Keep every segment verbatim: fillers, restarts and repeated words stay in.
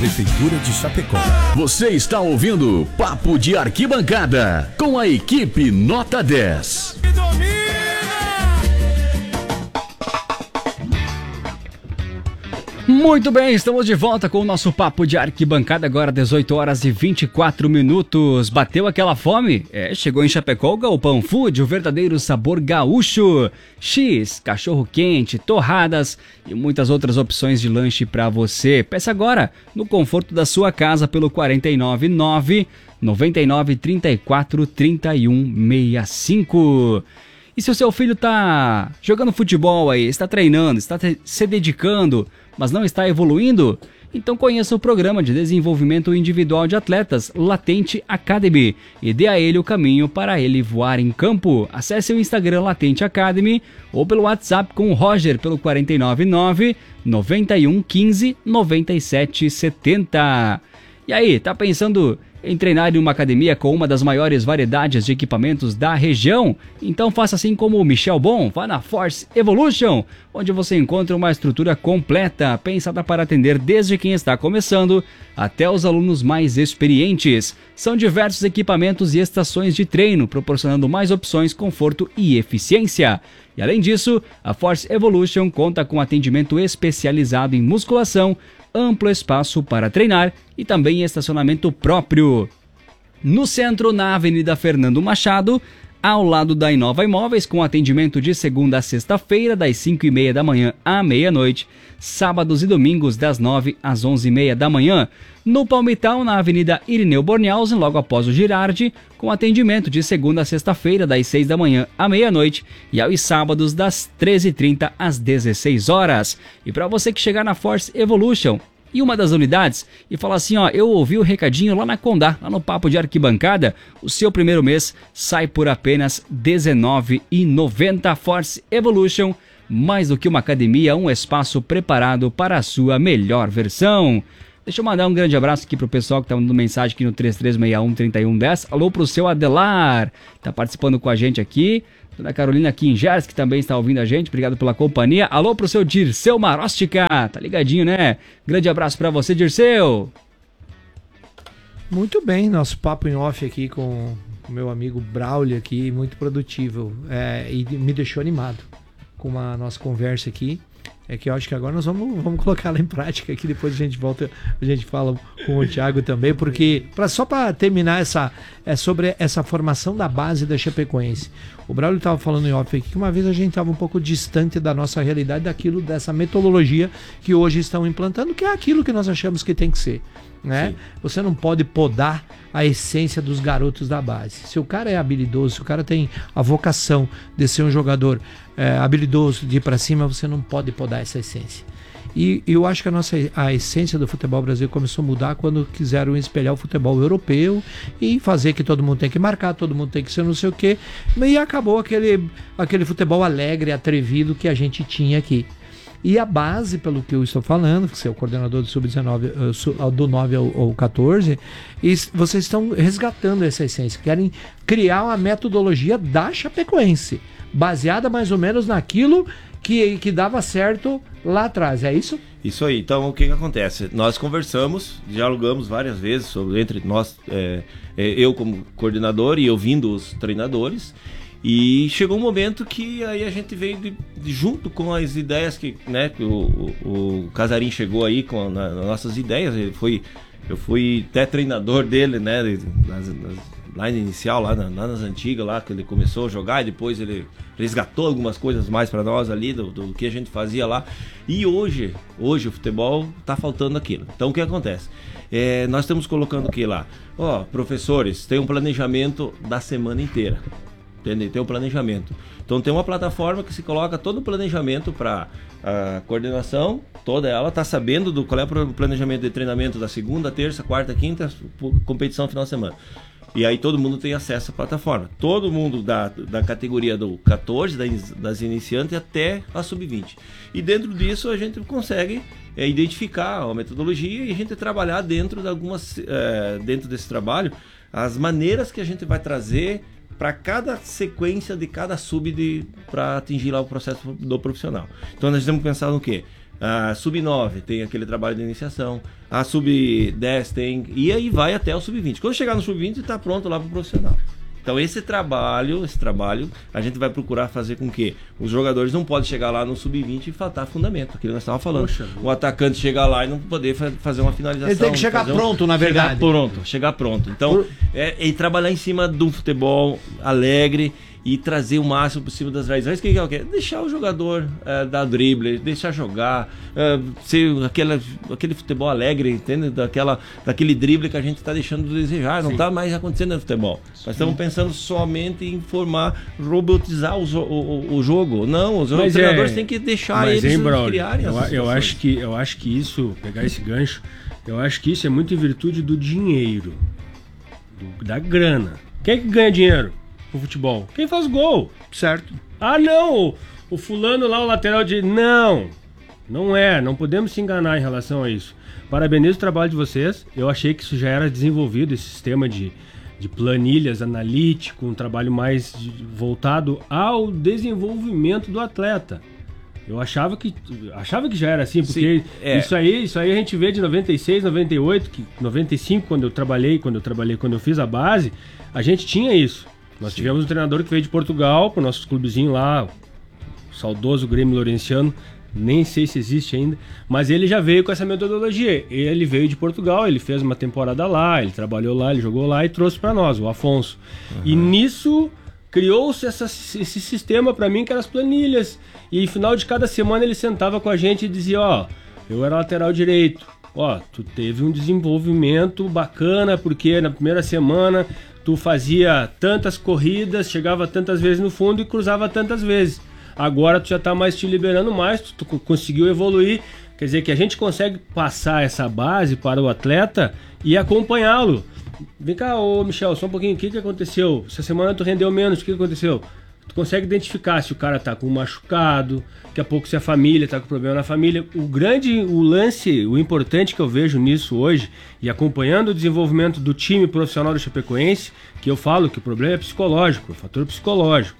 Prefeitura de Chapecó. Você está ouvindo Papo de Arquibancada com a equipe Nota dez. Muito bem, estamos de volta com o nosso Papo de Arquibancada, agora dezoito horas e vinte e quatro minutos. Bateu aquela fome? É, chegou em Chapecó o Galpão Food, o verdadeiro sabor gaúcho. X, cachorro quente, torradas e muitas outras opções de lanche para você. Peça agora no conforto da sua casa pelo quatro nove nove, nove nove três quatro, três um seis cinco. E se o seu filho está jogando futebol aí, está treinando, está te- se dedicando, mas não está evoluindo? Então conheça o programa de desenvolvimento individual de atletas Latente Academy e dê a ele o caminho para ele voar em campo. Acesse o Instagram Latente Academy ou pelo WhatsApp com o Roger pelo quatro nove nove, nove um um cinco, nove sete sete zero. E aí, tá pensando em treinar em uma academia com uma das maiores variedades de equipamentos da região? Então faça assim como o Michel Bon, vá na Force Evolution, onde você encontra uma estrutura completa, pensada para atender desde quem está começando até os alunos mais experientes. São diversos equipamentos e estações de treino, proporcionando mais opções, conforto e eficiência. E além disso, a Force Evolution conta com atendimento especializado em musculação, amplo espaço para treinar e também estacionamento próprio. No centro, na Avenida Fernando Machado, ao lado da Inova Imóveis, com atendimento de segunda a sexta-feira, das cinco e meia da manhã à meia-noite, sábados e domingos, das nove às onze e meia da manhã. No Palmital, na Avenida Irineu Bornhausen, logo após o Girardi, com atendimento de segunda a sexta-feira, das seis da manhã à meia-noite, e aos sábados, das treze e trinta às dezesseis horas. E para você que chegar na Force Evolution e uma das unidades e falar assim, ó, eu ouvi o recadinho lá na Condá, lá no Papo de Arquibancada, o seu primeiro mês sai por apenas dezenove reais e noventa centavos. Force Evolution, mais do que uma academia, um espaço preparado para a sua melhor versão. Deixa eu mandar um grande abraço aqui pro pessoal que tá mandando mensagem aqui no três três seis um, três um um zero. Alô pro seu Adelar, tá participando com a gente aqui. Dona Carolina aqui em Gers, que também está ouvindo a gente, obrigado pela companhia. Alô pro seu Dirceu Marostica, tá ligadinho, né? Grande abraço pra você, Dirceu. Muito bem, nosso papo em off aqui com o meu amigo Braulio aqui, muito produtivo, é, e me deixou animado com a nossa conversa aqui. É que eu acho que agora nós vamos, vamos colocar ela em prática aqui, depois a gente volta, a gente fala com o Thiago também, porque pra, só para terminar essa, é sobre essa formação da base da Chapecoense. O Braulio estava falando em off aqui que uma vez a gente estava um pouco distante da nossa realidade, daquilo, dessa metodologia que hoje estão implantando, que é aquilo que nós achamos que tem que ser. Né? Você não pode podar a essência dos garotos da base. Se o cara é habilidoso, se o cara tem a vocação de ser um jogador é, habilidoso, de ir para cima, você não pode podar essa essência. E eu acho que a nossa a essência do futebol brasileiro começou a mudar quando quiseram espelhar o futebol europeu e fazer que todo mundo tem que marcar, todo mundo tem que ser não sei o quê, e acabou aquele, aquele futebol alegre, atrevido que a gente tinha aqui. E a base, pelo que eu estou falando, que você é o coordenador do sub dezenove, do nove ao quatorze, e vocês estão resgatando essa essência, querem criar uma metodologia da Chapecoense, baseada mais ou menos naquilo que, que dava certo lá atrás, é isso? Isso aí. Então, o que, que acontece? Nós conversamos, dialogamos várias vezes sobre, entre nós, é, é, eu como coordenador e ouvindo os treinadores. E chegou um momento que aí a gente veio de, de, junto com as ideias que, né, que o, o, o Casarim chegou aí com na, nas nossas ideias. Ele foi, eu fui até treinador dele, né, nas, nas, lá no inicial, lá, na, lá nas antigas, lá que ele começou a jogar, e depois ele resgatou algumas coisas mais para nós ali do, do que a gente fazia lá. E hoje, hoje o futebol tá faltando aquilo. Então o que acontece? É, nós estamos colocando o que lá? Ó, professores, tem um planejamento da semana inteira. Entende? Tem um planejamento. Então tem uma plataforma que se coloca todo o planejamento para a coordenação, toda ela está sabendo do qual é o planejamento de treinamento da segunda, terça, quarta, quinta, competição final de semana. E aí todo mundo tem acesso à plataforma. Todo mundo da, da categoria do quatorze, das iniciantes, até a sub vinte. E dentro disso a gente consegue é, identificar a metodologia e a gente trabalhar dentro de algumas, é, dentro desse trabalho, as maneiras que a gente vai trazer para cada sequência de cada sub para atingir lá o processo do profissional. Então nós temos que pensar no quê? A sub nove tem aquele trabalho de iniciação. A sub dez tem... E aí vai até o sub vinte. Quando chegar no sub vinte, está pronto lá para o profissional. Então esse trabalho, esse trabalho, a gente vai procurar fazer com que os jogadores não podem chegar lá no sub vinte e faltar fundamento, aquilo que nós estávamos falando. Poxa, o atacante chegar lá e não poder fazer uma finalização. Ele tem que chegar pronto, um... na verdade. Chegar pronto, chegar pronto. Então, Por... é, é trabalhar em cima de um futebol alegre e trazer o máximo possível das raízes. O que é o quê? Deixar o jogador uh, dar drible, deixar jogar, uh, ser aquela, aquele futebol alegre, entende? Daquela, daquele drible que a gente está deixando de desejar. Não está mais acontecendo no futebol. Sim. Nós estamos pensando somente em formar, robotizar o, o, o jogo. Não, os mas treinadores é, têm que deixar eles hein, Braulio, criarem eu, eu acho que Eu acho que isso, pegar esse gancho, eu acho que isso é muito em virtude do dinheiro, do, da grana. Quem é que ganha dinheiro? O futebol. Quem faz gol? Certo. Ah, não! O, o fulano lá, o lateral de... Não! Não é. Não podemos se enganar em relação a isso. Parabenizo o trabalho de vocês. Eu achei que isso já era desenvolvido, esse sistema de, de planilhas analítico, um trabalho mais de, voltado ao desenvolvimento do atleta. Eu achava que, achava que já era assim, porque Sim, é. isso, aí, isso aí a gente vê de noventa e seis, noventa e oito, que, noventa e cinco, quando eu trabalhei, quando eu trabalhei, quando eu fiz a base, a gente tinha isso. Nós tivemos um treinador que veio de Portugal para o nosso clubezinho lá, o saudoso Grêmio Lourenciano, nem sei se existe ainda, mas ele já veio com essa metodologia. Ele veio de Portugal, ele fez uma temporada lá, ele trabalhou lá, ele jogou lá e trouxe para nós, o Afonso. Uhum. E nisso criou-se essa, esse sistema para mim que eram as planilhas. E no final de cada semana ele sentava com a gente e dizia, ó, eu era lateral direito, ó, tu teve um desenvolvimento bacana porque na primeira semana... Tu fazia tantas corridas, chegava tantas vezes no fundo e cruzava tantas vezes. Agora tu já tá mais te liberando mais, tu, tu conseguiu evoluir. Quer dizer que a gente consegue passar essa base para o atleta e acompanhá-lo. Vem cá, ô Michel, só um pouquinho, o que que aconteceu? Essa semana tu rendeu menos, o que que aconteceu? Tu consegue identificar se o cara tá com um machucado, daqui a pouco se a família tá com problema na família. O grande, o lance, o importante que eu vejo nisso hoje, e acompanhando o desenvolvimento do time profissional do Chapecoense, que eu falo que o problema é psicológico, o fator psicológico.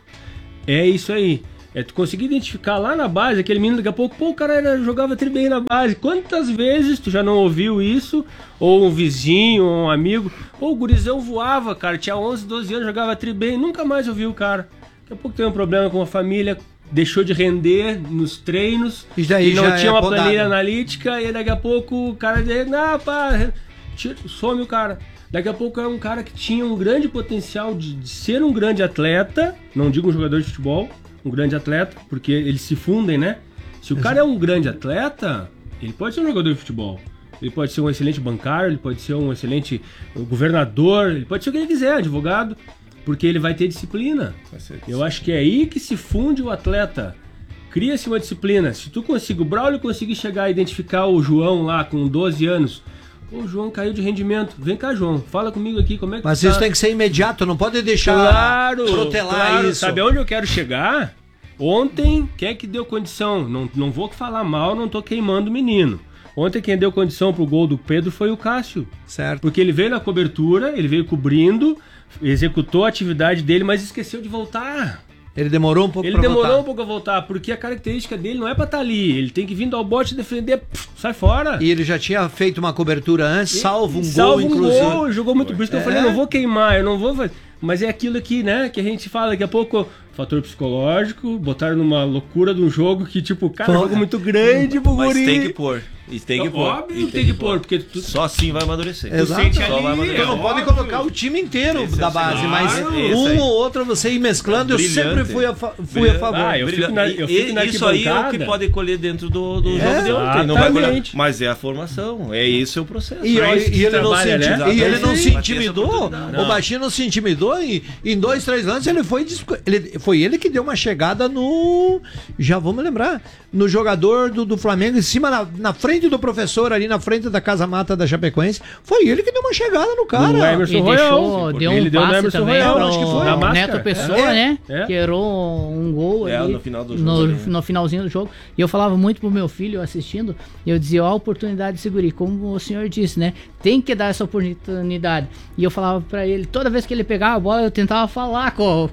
É isso aí. É tu conseguir identificar lá na base, aquele menino daqui a pouco, pô, o cara era, jogava tri bem na base. Quantas vezes tu já não ouviu isso? Ou um vizinho, ou um amigo. Pô, o gurizão voava, cara, tinha onze, doze anos, jogava tri bem, nunca mais ouviu o cara. Daqui a pouco tem um problema com a família, deixou de render nos treinos, e, daí e não tinha é uma podado. planilha analítica, e daqui a pouco o cara diz, não, pá, some o cara. Daqui a pouco é um cara que tinha um grande potencial de, de ser um grande atleta, não digo um jogador de futebol, um grande atleta, porque eles se fundem, né? Se o cara é um grande atleta, ele pode ser um jogador de futebol. Ele pode ser um excelente bancário, ele pode ser um excelente governador, ele pode ser o que ele quiser, advogado, porque ele vai ter disciplina. Eu acho que é aí que se funde o atleta. Cria-se uma disciplina. Se tu conseguir, o Braulio conseguir chegar a identificar o João lá com doze anos, o João caiu de rendimento. Vem cá, João, fala comigo aqui, como é que Mas tá? isso tem que ser imediato, não pode deixar claro, protelar claro. isso. Sabe aonde eu quero chegar? Ontem, quem é que deu condição? Não, não vou falar mal, não tô queimando o menino. Ontem quem deu condição pro gol do Pedro foi o Cássio. Certo. Porque ele veio na cobertura, ele veio cobrindo, executou a atividade dele, mas esqueceu de voltar. Ele demorou um pouco Ele pra demorou voltar. um pouco a voltar, porque a característica dele não é pra estar ali. Ele tem que vir ao bote, defender, pff, sai fora. E ele já tinha feito uma cobertura antes, salvo um salvo gol, um inclusive. Gol, jogou muito. Por isso que eu É. falei, não vou queimar, eu não vou fazer. Mas é aquilo aqui, né, que a gente fala daqui a pouco, fator psicológico, botaram numa loucura de um jogo que, tipo, cara, jogo muito grande pro Mas guri. tem que pôr. Isso tem que pôr. Óbvio que tem que pôr, porque tu... Só assim vai amadurecer. Exato. Tu sente Só ali, vai amadurecer. é Tu não pode óbvio. colocar o time inteiro Esse da é o base, segundo. mas Claro, um esse aí. ou outro você ir mesclando, eu Brilhante. sempre fui a, fa- fui a favor. Ah, eu fico na, eu fico na Isso aí é o que arquibancada. pode colher dentro do, do É, jogo de ontem. Não vai colher, exatamente. mas é a formação, é isso é o processo. E, Pra isso e que ele, não se, trabalha, inti- né? e ele não Sim, se pra ter essa intimidou, oportunidade. o Não. Baixinho não se intimidou e em dois, três lances ele foi, discu- ele, foi ele que deu uma chegada no, já vamos lembrar, no jogador do, do Flamengo, em cima, na, na frente do professor, ali na frente da Casa Mata da Chapecoense, foi ele que deu uma chegada no cara. No Emerson E Royal. deixou, deu Ele um deu no passe Emerson também Royal, pro acho que foi. Neto Na máscara. Pessoa, É, né? é. Que errou um gol É, ali no final do jogo, no, né? no finalzinho do jogo. E eu falava muito pro meu filho assistindo, e eu dizia, ó, a oportunidade de segurar, como o senhor disse, né? Tem que dar essa oportunidade. E eu falava pra ele, toda vez que ele pegava a bola, eu tentava falar com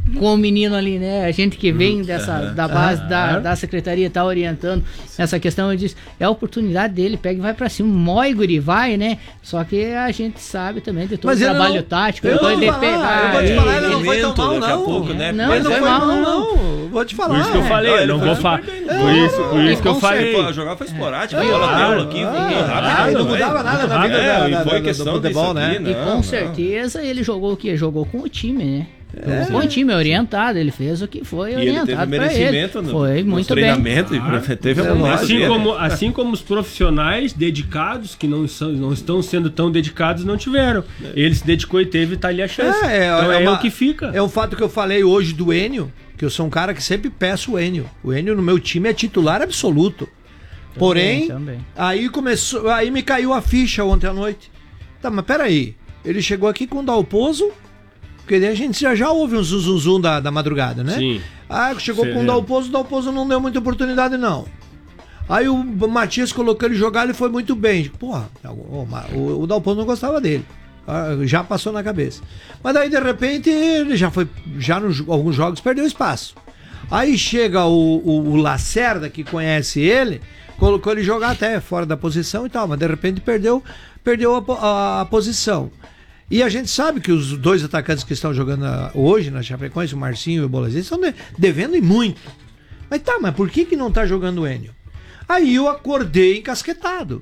com o menino ali, né? A gente que vem dessa, da base, da, da secretaria, tá orientando essa questão, eu disse, é a oportunidade dele, pega e vai pra cima, mói, guri, vai, né? Só que a gente sabe também de todo o trabalho não, tático. Eu, vou te falar, eu vou te falar, ele não foi tão mal, não. Pouco, né? Não, ele não foi mal, não. não. Vou te falar. Por isso que eu falei, eu não vou falar. Por isso, por isso que eu falei. Jogar foi esporádico, bola aqui, rápido. Não mudava nada na vida foi questão do futebol, né? E com certeza ele jogou o quê? Jogou com o time, né? É. Com o time orientado, ele fez o que foi orientado para ele. No, foi muito treinamento bem. E teve é, assim, como, assim como os profissionais dedicados, que não, são, não estão sendo tão dedicados, não tiveram. Ele se dedicou e teve, tá ali a chance. É, é, então é, é uma, o que fica. É o fato que eu falei hoje do Enio, que eu sou um cara que sempre peço o Enio. O Enio no meu time é titular absoluto. Também, Porém, também. aí começou, aí me caiu a ficha ontem à noite. Tá, mas peraí. Ele chegou aqui com o Dalpozo, porque daí a gente já, já ouve um zuzuzum da, da madrugada, né? Sim. Ah, chegou Sereno. com o Dalpozo, o Dalpozo não deu muita oportunidade, não. Aí o Matias colocou ele jogar, ele foi muito bem. Porra, o, o, o Dalpozo não gostava dele. Já passou na cabeça. Mas daí, de repente, ele já foi, já nos alguns jogos perdeu espaço. Aí chega o, o, o Lacerda, que conhece ele, colocou ele jogar até fora da posição e tal, mas de repente perdeu, perdeu a, a, a posição. E a gente sabe que os dois atacantes que estão jogando hoje na Chapecoense, o Marcinho e o Bolazinho, estão devendo e muito. Mas tá, mas por que que não tá jogando o Enio? Aí eu acordei encasquetado.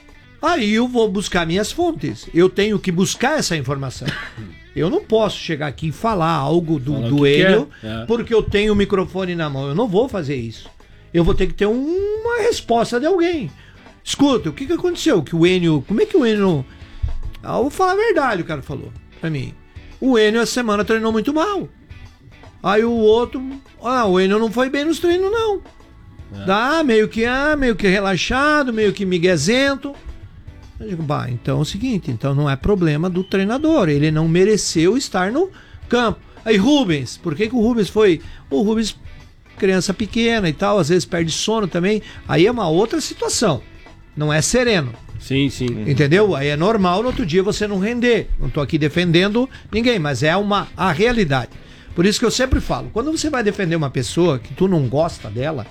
Aí eu vou buscar minhas fontes. Eu tenho que buscar essa informação. Eu não posso chegar aqui e falar algo do, Fala do Enio, é. porque eu tenho o microfone na mão. Eu não vou fazer isso. Eu vou ter que ter uma resposta de alguém. Escuta, o que que aconteceu? Que o Enio... Como é que o Enio... Ah, eu vou falar a verdade, o cara falou pra mim. O Enio essa semana treinou muito mal. Aí o outro... Ah, o Enio não foi bem nos treinos, não. É. Dá, meio que ah, meio que relaxado, meio que miguezento. Eu digo, bah, então é o seguinte, então não é problema do treinador. Ele não mereceu estar no campo. Aí Rubens, por que que o Rubens foi... O Rubens, criança pequena e tal, às vezes perde sono também. Aí é uma outra situação. Não é sereno. Sim, sim. Entendeu? Aí é normal no outro dia você não render. Não tô aqui defendendo ninguém, mas é uma a realidade. Por isso que eu sempre falo, quando você vai defender uma pessoa que tu não gosta dela,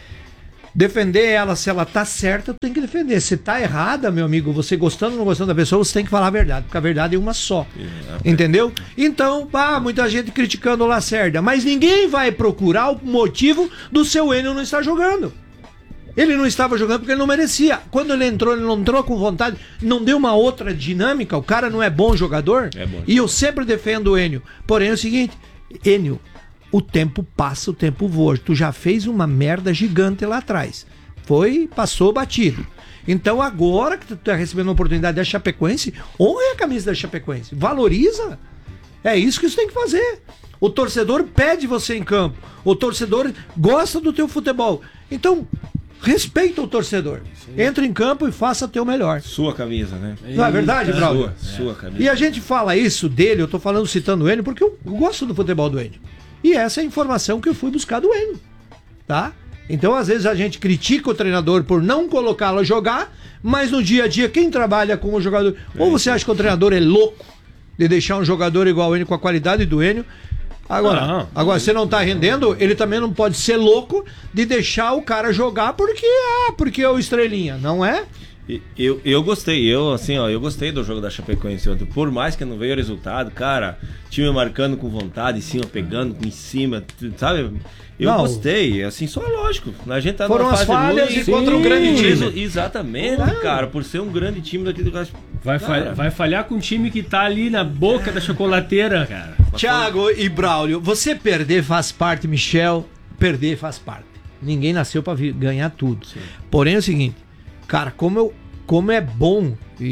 defender ela, se ela tá certa, tu tem que defender. Se tá errada, meu amigo, você gostando ou não gostando da pessoa, você tem que falar a verdade, porque a verdade é uma só. Entendeu? Então, ah, muita gente criticando o Lacerda, mas ninguém vai procurar o motivo do seu Enio não estar jogando. Ele não estava jogando porque ele não merecia. Quando ele entrou, ele não entrou com vontade, não deu uma outra dinâmica, o cara não é bom jogador. É bom. E eu sempre defendo o Enio. Porém é o seguinte, Enio, o tempo passa, o tempo voa. Tu já fez uma merda gigante lá atrás. Foi, passou batido. Então agora que tu tá recebendo uma oportunidade da Chapecoense, honre a camisa da Chapecoense. Valoriza. É isso que você tem que fazer. O torcedor pede você em campo. O torcedor gosta do teu futebol. Então... respeita o torcedor. Sim. Entra em campo e faça o teu melhor. Sua camisa, né? Não é verdade, Braulio? Sua, sua camisa. E a gente fala isso dele, eu tô falando, citando o Enio, porque eu gosto do futebol do Enio. E essa é a informação que eu fui buscar do Enio. Tá? Então, às vezes, a gente critica o treinador por não colocá-lo a jogar, mas no dia a dia, quem trabalha com o jogador... É. Ou você acha que o treinador é louco de deixar um jogador igual o Enio, com a qualidade do Enio... Agora, não, agora, você não tá rendendo, ele também não pode ser louco de deixar o cara jogar porque, ah, porque é o estrelinha, não é? Eu, eu gostei, eu assim, ó, eu gostei do jogo da Chapecoense ontem, por mais que não veio o resultado, cara, time marcando com vontade, em cima, pegando em cima, sabe? Eu não, gostei, assim, só lógico, a gente tá foram numa as falhas e contra um grande time. Exatamente, é. cara, por ser um grande time daqui do vai, falhar, vai falhar com um time que tá ali na boca da chocolateira, cara. Thiago e Braulio, você perder faz parte, Michel, perder faz parte. Ninguém nasceu pra ganhar tudo. Sim. Porém é o seguinte, cara, como, eu, como é bom e,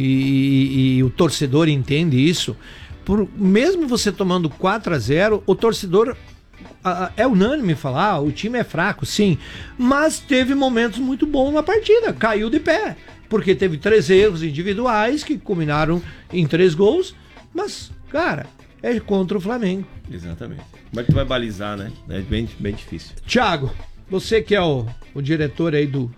e, e o torcedor entende isso, por, mesmo você tomando quatro a zero, o torcedor a, é unânime falar, ah, o time é fraco, sim, mas teve momentos muito bons na partida, caiu de pé, porque teve três erros individuais que culminaram em três gols, mas, cara, é contra o Flamengo. Exatamente. Como é que tu vai balizar, né? É bem, bem difícil. Thiago, você que é o, o diretor aí do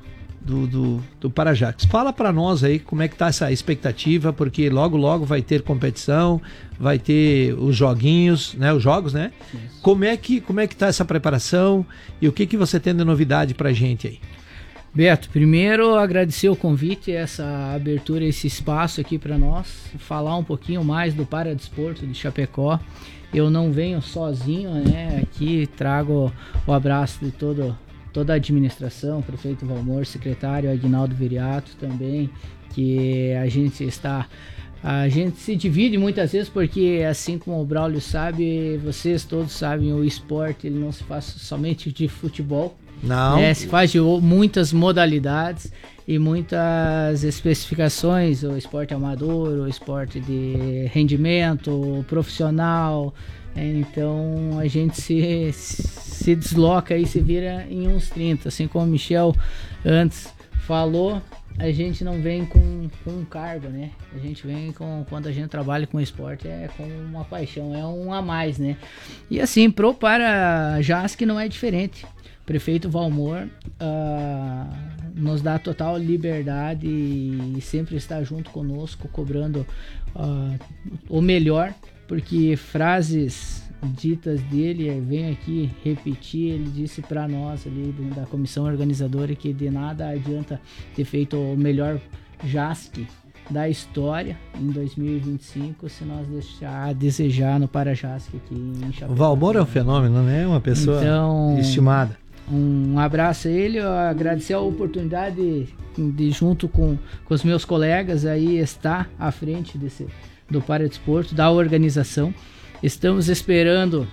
do, do, do Parajax. Fala para nós aí como é que tá essa expectativa, porque logo logo vai ter competição, vai ter os joguinhos, né, os jogos, né? Isso. Como é que como é que tá essa preparação e o que que você tem de novidade pra gente aí? Beto, primeiro agradecer o convite, essa abertura, esse espaço aqui para nós, falar um pouquinho mais do Paradesporto de Chapecó. Eu não venho sozinho, né? Aqui trago o abraço de todo, toda a administração, prefeito Valmor, secretário Aguinaldo Viriato também, que a gente está... A gente se divide muitas vezes porque, assim como o Braulio sabe, vocês todos sabem, o esporte ele não se faz somente de futebol. Não. É, se faz de muitas modalidades e muitas especificações, o esporte amador, o esporte de rendimento, o profissional. Então a gente se, se desloca e se vira em uns trinta, assim como o Michel antes falou. A gente não vem com, com um cargo, né? A gente vem com, quando a gente trabalha com esporte, é com uma paixão, é um a mais, né? E assim, pro Parajax não é diferente. O prefeito Valmor uh, nos dá total liberdade e sempre está junto conosco, cobrando uh, o melhor, porque frases ditas dele, venho aqui repetir, ele disse para nós ali da comissão organizadora que de nada adianta ter feito o melhor J A S C da história em dois mil e vinte e cinco se nós deixar a desejar no Parajax aqui em Chapecó. O Valmor é um fenômeno, né? Uma pessoa então, estimada. Um abraço a ele, agradecer a oportunidade de, de junto com, com os meus colegas aí estar à frente desse, do Paradesporto, da organização. Estamos esperando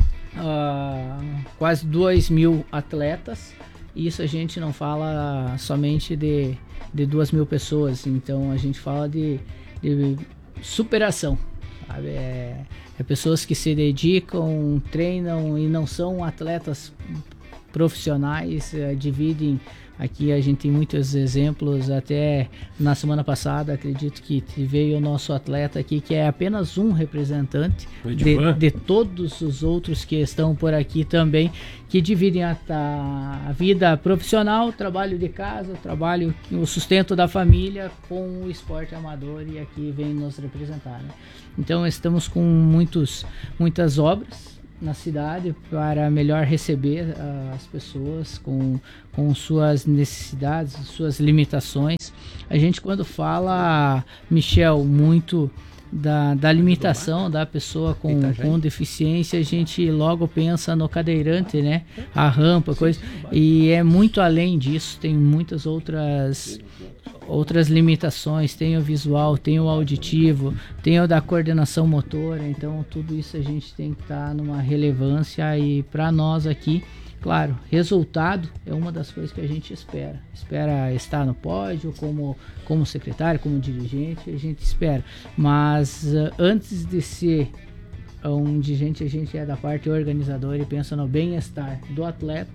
uh, quase dois mil atletas. Isso a gente não fala somente de, de duas mil pessoas, então a gente fala de, de superação. Sabe? É, é pessoas que se dedicam, treinam e não são atletas profissionais, é, dividem. Aqui a gente tem muitos exemplos, até na semana passada acredito que veio o nosso atleta aqui, que é apenas um representante de, de todos os outros que estão por aqui também, que dividem a, a vida profissional, o trabalho de casa, o trabalho, o sustento da família com o esporte amador e aqui vem nos representar, né? Então estamos com muitos, muitas obras na cidade para melhor receber uh, as pessoas com, com suas necessidades, suas limitações. A gente quando fala, Michel, muito da, da limitação da pessoa com, com deficiência, a gente logo pensa no cadeirante, né? A rampa, coisa. E é muito além disso, tem muitas outras outras limitações, tem o visual, tem o auditivo, tem o da coordenação motora, então tudo isso a gente tem que estar numa relevância e para nós aqui, claro, resultado é uma das coisas que a gente espera, espera estar no pódio como, como secretário, como dirigente, a gente espera, mas uh, antes de ser um dirigente, a gente é da parte organizadora e pensa no bem-estar do atleta,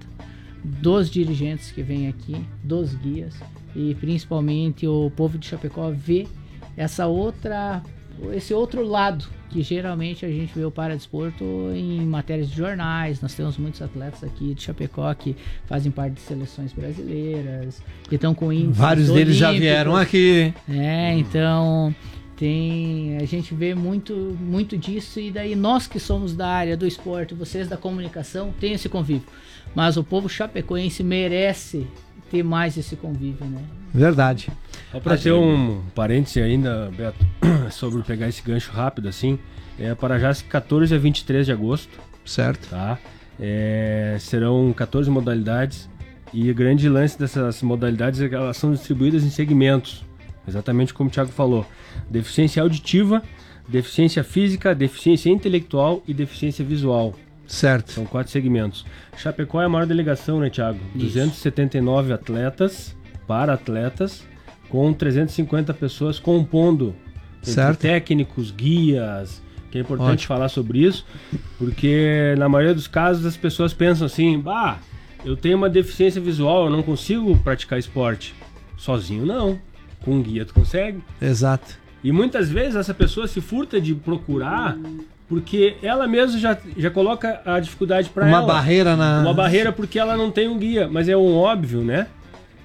dos dirigentes que vêm aqui, dos guias e principalmente o povo de Chapecó vê essa outra, esse outro lado que geralmente a gente vê o Paradesporto em matérias de jornais. Nós temos muitos atletas aqui de Chapecó que fazem parte de seleções brasileiras, que estão com índices vários olímpicos. Deles já vieram aqui. É, então tem, a gente vê muito, muito disso e daí nós que somos da área do esporte, vocês da comunicação, tem esse convívio. Mas o povo chapecoense merece ter mais esse convívio, né? Verdade. Só para ter um parêntese ainda, Beto, sobre pegar esse gancho rápido assim, é para já quatorze a vinte e três de agosto. Certo. Tá? É, serão quatorze modalidades e o grande lance dessas modalidades é que elas são distribuídas em segmentos, exatamente como o Thiago falou. Deficiência auditiva, deficiência física, deficiência intelectual e deficiência visual. Certo. São quatro segmentos. Chapecó é a maior delegação, né, Thiago? Isso. duzentos e setenta e nove atletas, para atletas, com trezentas e cinquenta pessoas compondo. Certo. Técnicos, guias, que é importante Ótimo. falar sobre isso, porque na maioria dos casos as pessoas pensam assim, bah, eu tenho uma deficiência visual, eu não consigo praticar esporte. Sozinho não, com um guia tu consegue. Exato. E muitas vezes essa pessoa se furta de procurar porque ela mesma já, já coloca a dificuldade para ela. Uma barreira na... Uma barreira porque ela não tem um guia, mas é um óbvio, né?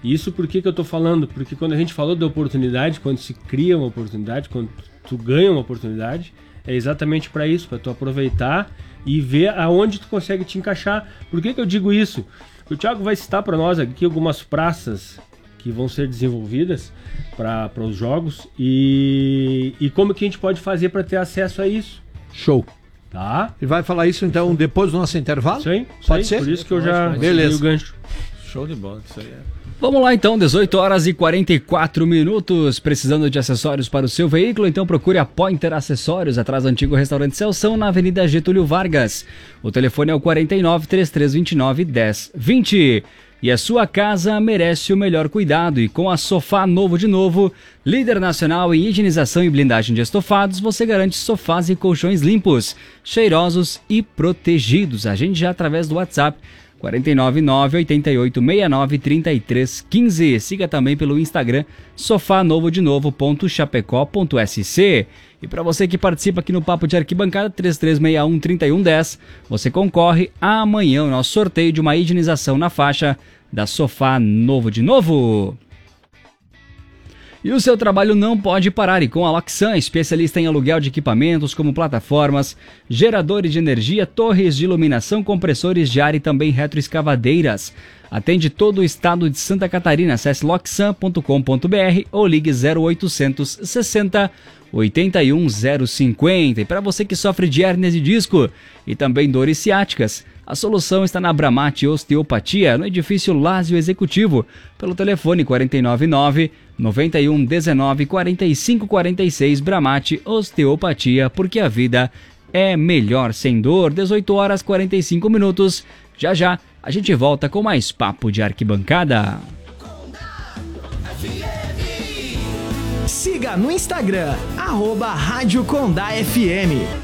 Isso por que que eu tô falando? Porque quando a gente falou da oportunidade, quando se cria uma oportunidade, quando tu ganha uma oportunidade, é exatamente para isso, para tu aproveitar e ver aonde tu consegue te encaixar. Por que que eu digo isso? O Thiago vai citar para nós aqui algumas praças que vão ser desenvolvidas para os jogos e, e como que a gente pode fazer para ter acesso a isso. Show. Tá? E vai falar isso então depois do nosso intervalo? Isso aí. Pode isso ser? aí, por isso que eu já Beleza. o gancho. Show de bola, isso aí é. Vamos lá então, dezoito horas e quarenta e quatro minutos, precisando de acessórios para o seu veículo, então procure a Pointer Acessórios, atrás do antigo restaurante Celção, na Avenida Getúlio Vargas. O telefone é o quarenta e nove, três três vinte e nove, dez vinte. E a sua casa merece o melhor cuidado, e com a Sofá Novo de Novo, líder nacional em higienização e blindagem de estofados, você garante sofás e colchões limpos, cheirosos e protegidos. Agende já através do WhatsApp quatro nove nove, oito oito seis nove, três três um cinco. Siga também pelo Instagram sofá novo de novo ponto chapecó ponto s c. E para você que participa aqui no Papo de Arquibancada três três seis um, três um um zero, você concorre amanhã ao nosso sorteio de uma higienização na faixa da Sofá Novo de Novo. E o seu trabalho não pode parar, e com a Loxan, especialista em aluguel de equipamentos como plataformas, geradores de energia, torres de iluminação, compressores de ar e também retroescavadeiras. Atende todo o estado de Santa Catarina. Acesse loxan ponto com ponto b r ou ligue zero oitocentos, sessenta, oitenta e um, zero cinquenta. E para você que sofre de hérnias de disco e também dores ciáticas, a solução está na Bramate Osteopatia, no edifício Lázio Executivo, pelo telefone quatro nove nove, nove um um, nove quatro cinco quatro seis. Bramate Osteopatia, porque a vida é melhor sem dor. dezoito horas e quarenta e cinco minutos. Já já a gente volta com mais Papo de Arquibancada. Siga no Instagram, arroba Rádio Condá F M.